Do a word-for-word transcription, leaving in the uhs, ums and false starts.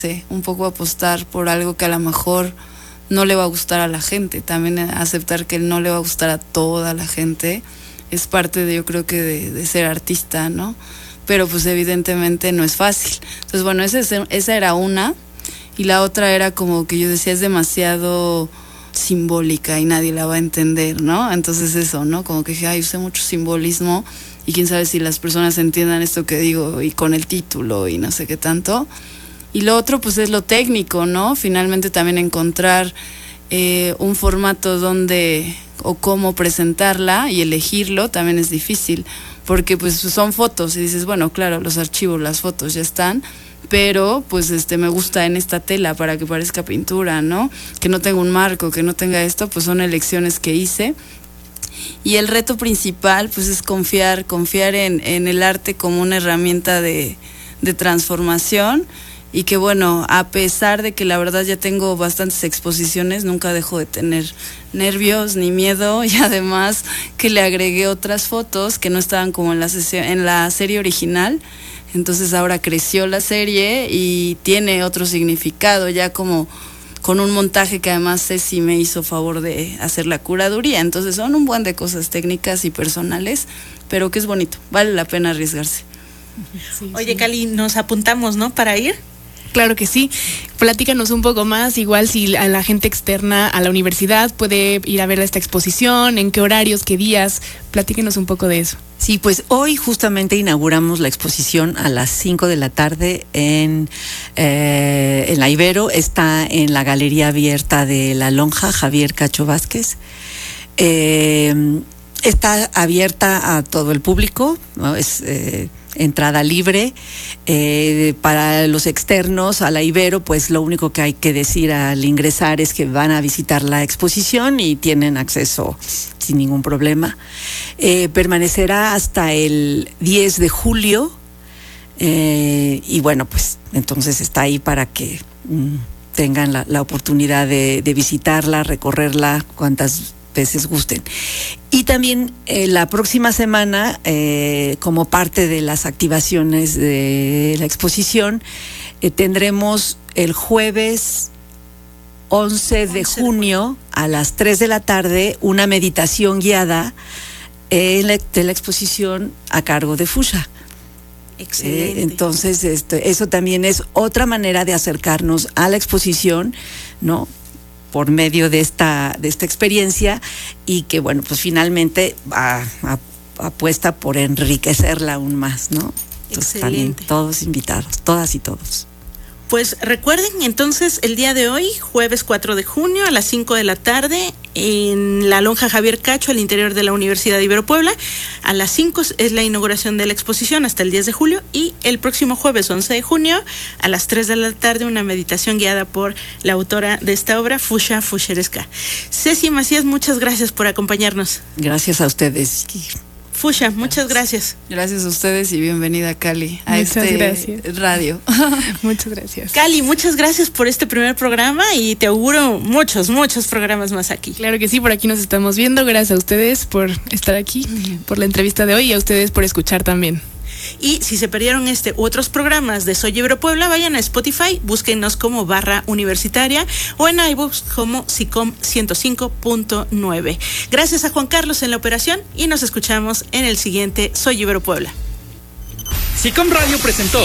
Sí, un poco apostar por algo que a lo mejor no le va a gustar a la gente. También aceptar que no le va a gustar a toda la gente es parte de, yo creo que de, de ser artista, ¿no? Pero pues evidentemente no es fácil. Entonces, bueno, esa, esa era una. Y la otra era como que yo decía, es demasiado simbólica y nadie la va a entender, ¿no? Entonces eso, ¿no? Como que dije, ay, usé mucho simbolismo y quién sabe si las personas entiendan esto que digo y con el título y no sé qué tanto. Y lo otro, pues, es lo técnico, ¿no? Finalmente también encontrar eh, un formato donde o cómo presentarla y elegirlo también es difícil, porque pues son fotos y dices, bueno, claro, los archivos, las fotos ya están, pero pues este me gusta en esta tela para que parezca pintura, ¿no? Que no tenga un marco, que no tenga esto, pues son elecciones que hice. Y el reto principal, pues, es confiar, confiar en, en el arte como una herramienta de, de transformación. Y que bueno, a pesar de que la verdad ya tengo bastantes exposiciones, nunca dejo de tener nervios ni miedo, y además que le agregué otras fotos que no estaban como en la sesión, en la serie original. Entonces ahora creció la serie y tiene otro significado, ya como con un montaje que además Ceci me hizo favor de hacer la curaduría. Entonces son un buen de cosas técnicas y personales, pero que es bonito, vale la pena arriesgarse. Sí, Oye, sí. Cali, nos apuntamos, ¿no? Para ir. Claro que sí. Platícanos un poco más, igual si a la gente externa a la universidad puede ir a ver esta exposición, en qué horarios, qué días. Platíquenos un poco de eso. Sí, pues hoy justamente inauguramos la exposición a las cinco de la tarde en, eh, en la Ibero. Está en la Galería Abierta de La Lonja, Javier Cacho Vázquez. Eh, está abierta a todo el público, ¿no? Es eh, entrada libre. Eh, para los externos a la Ibero, pues lo único que hay que decir al ingresar es que van a visitar la exposición y tienen acceso sin ningún problema. Eh, permanecerá hasta el diez de julio eh, y bueno, pues entonces está ahí para que mm, tengan la, la oportunidad de, de visitarla, recorrerla cuantas veces gusten. Y también eh, la próxima semana, eh, como parte de las activaciones de la exposición, eh, tendremos el jueves once de junio a las tres de la tarde una meditación guiada en la, de la exposición a cargo de Fuchsia. Excelente. Eh, entonces, este, eso también es otra manera de acercarnos a la exposición, ¿no? Por medio de esta de esta experiencia, y que bueno, pues finalmente a, a, apuesta por enriquecerla aún más, ¿no? Entonces, excelente. También todos invitados, todas y todos. Pues recuerden entonces el día de hoy, jueves cuatro de junio a las cinco de la tarde, en la Lonja Javier Cacho, al interior de la Universidad de Ibero Puebla. A las cinco es la inauguración de la exposición hasta el diez de julio, y el próximo jueves once de junio a las tres de la tarde una meditación guiada por la autora de esta obra, Fuchsia Fucheresca. Ceci Macías, muchas gracias por acompañarnos. Gracias a ustedes. Fuchsia, muchas gracias. Gracias a ustedes y bienvenida, Cali, a muchas este gracias. radio. Muchas gracias. Cali, muchas gracias por este primer programa y te auguro muchos, muchos programas más aquí. Claro que sí, por aquí nos estamos viendo. Gracias a ustedes por estar aquí, por la entrevista de hoy, y a ustedes por escuchar también. Y si se perdieron este u otros programas de Soy Ibero Puebla, vayan a Spotify, búsquenos como Barra Universitaria, o en iVoox como SICOM ciento cinco punto nueve. Gracias a Juan Carlos en la operación, y nos escuchamos en el siguiente Soy Ibero Puebla. SICOM Radio presentó